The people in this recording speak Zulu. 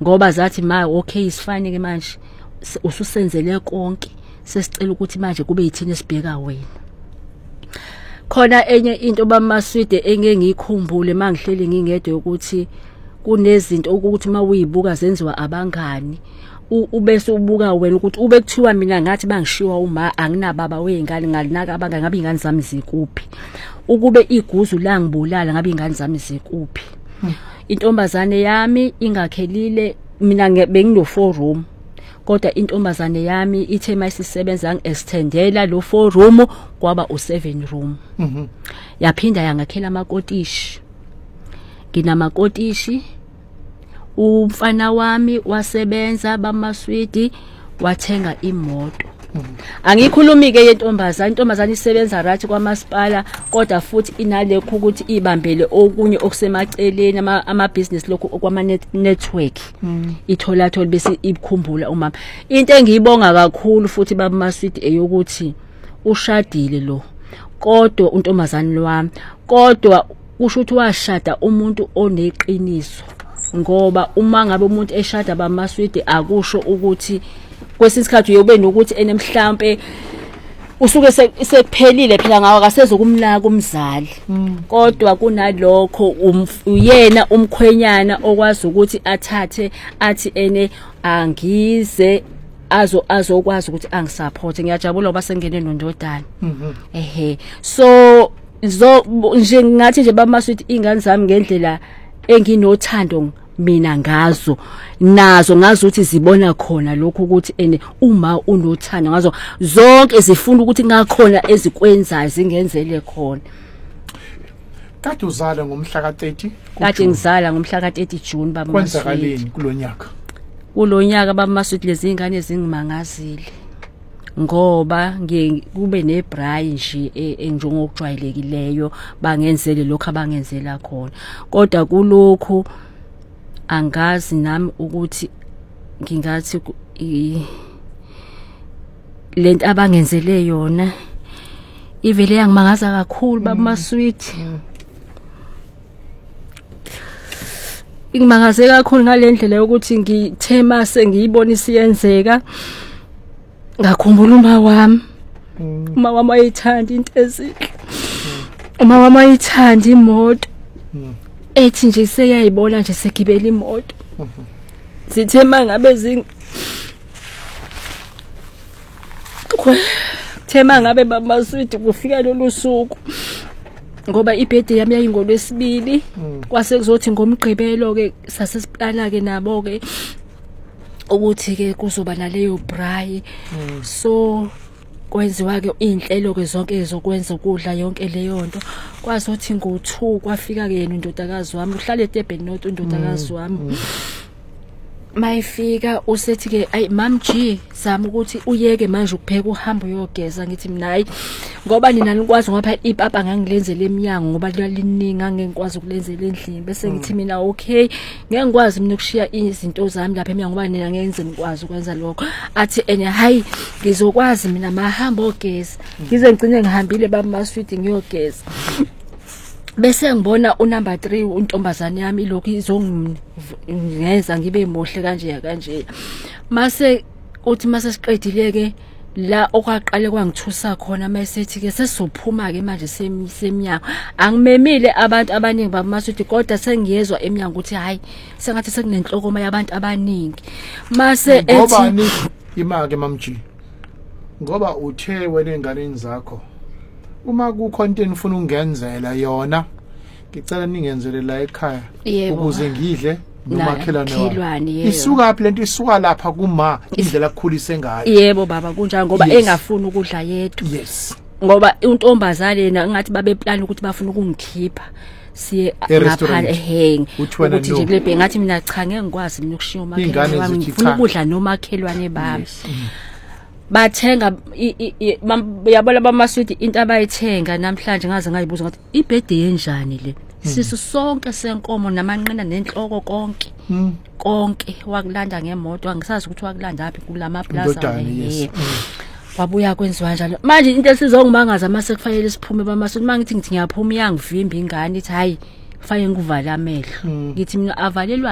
ngoba zathi ma okay isifane ke manje ususenzele konke sesicela ukuthi manje kube yithini sibheka wena. Khona enye into bamaswide engeke ngikhumbule mangihleli ngingedwe ukuthi kunezinto ukuthi mawuyibuka zenziwa abangani ubese ubuka wena ukuthi ube kuthiwa mina ngathi bangishiwa uma anginababa wezingane ngalinaka abangani ngabe ingane zami zikuphi ukube iguzu la ngibulala ngabe ingane zami zikuphi. Intombazane yami ingakhelile mina bengino 4 room kodwa intombazane yami ithe mayisisebenza ngi-extendela lo 4 room kwaba u7 room. Yaphinda yangakhela amakotishi. Nginamakotishi. Umfana wami wasebenza bamaswidi wathenga imoto. Angikhulumi ke intombazane isebenza right kwamasipala kodwa futhi inalekho ukuthi ibambele okunye okusemaceleni ama business lokho okwama network. Ithola bese ikukhumbula umama. Into engiyibonga kakhulu futhi bamaswidi eyokuthi ushadile lo kodwa untombazane wami kodwa kusho ukuthi washada umuntu oneqiniso ngoba uma ngabe umuntu eshada bamaswidi akusho ukuthi kwesinsikhathi uyobe nokuthi enemhlambe usuke sekuphelile phela ngawo akasezokumnaka umzali kodwa kunalokho uyena umkhwenyana okwazi ukuthi athathe athi ene angize azokwazi ukuthi angisupport. Ngiyajabula ngoba sengene nondodana. So nje ngathi nje bamaswidi ingane zami ngendlela enginothando mina ngazo nazo ngazi ukuthi zibona khona lokho ukuthi ene uma unothando ngazo zonke zifuna ukuthi ngakhona ezikwenzayo zingenzele khona. Kade uzala ngomhla ka30? Kade ngizala ngomhla ka30 June baba. Kwenzakaleni kulonyaka? Kulonyaka bamaswidi lezi ingane ezingimangazile ngoba kube nebrayi nje enjengokujwayelekileyo bangenzele lokho abangenzela khona kodwa kulokho angazi nami ukuthi ngingathi lento abangenzele yona ivele yangimangaza kakhulu bamaswidi. Ingimangaze kakhulu ngalendlela yokuthi ngithema sengiyibona isiyenzeka ngakhumbula uma wami ayithanda into ezinhle. Uma wami ayithanda imoto ethi nje seyayibona nje segibela imoto. Zithema ngabe thema ngabe bamaswidi kufika lolu suku ngoba ibirthday yami yayingolwesibili kwase kuzothi ngomgqibelo ke sasesiplana ke nabo ke ukuthi ke kuzoba naleyo braai. So kwenziwa ke inhlelo ke zonke ezokwenza ukudla yonke leyo nto kwazothi ngo2 kwafika ke yena indodakazi wami uhlala eDurban North indodakazi wami. Mayifika usethi ke ay mam G zama ukuthi uyeke manje ukupheka uhambo uyogeza. Ngithi mina hayi ngoba nina nikwazi ngapha ipapa ngangilenzele eminyango ngoba liyaliningi angekwazi ukulenzela endlini bese ngithi mina okay ngeke ngikwazi mina ukushiya izinto zami lapha eminyango ngoba nina ngenze nikwazi ukwenza lokho. Athi ene hayi ngizokwazi mina mahamba ogeza ngize ngcine ngihambile bamaswidi ngiyogeza. Bese ngibona unumber 3 untombazane yami lokho izongeza ngibe mohle kanje. Mase uthi mase siqedileke la okwaqale kwangithusa khona mayesethi ke sesizophuma ke manje semnyango angimemile abantu abaningi bamaswidi kodwa sengiyezwa emnyango ukuthi hayi sengathi sekunenhloko yabantu abaningi. Mase ethi ngoba imake mamji ngoba uthe wena enganeni zakho uma kukho into enifuna ungenzela yona ngicela ningenzele la ekhaya ukuze ngidle nomakhelwane isuka phi lento isuka lapha kuma indlela akukhulise ngayo. Yebo baba kunjani ngoba engafuni ukudla yedwa. Yes ngoba untombazane yena ngathi babe plan ukuthi bafuna ukungikhipha siye ngapha eheng ukuthi nje kulebe ngathi mina cha ngeke ngikwazi mina ukushiya umakhelwane wami ngifuna ukudla nomakhelwane bami. Bathenga yabona bamaswidi into abayithenga namhlanje ngaze ngayibuza ngathi ibirthday enjani le sisu sonke senkomo namanqina nenhloko konke wakulanda ngemoto angisazi ukuthi wakulanda aphi kulama plaza wabuya kwenziwa njalo manje into esizongimangaza mase kufanele siphume bamaswidi mangithi ngiyaphuma iyangivimba ingane ithi hayi kufanele ngivale amehlo ngithi mina avalelwa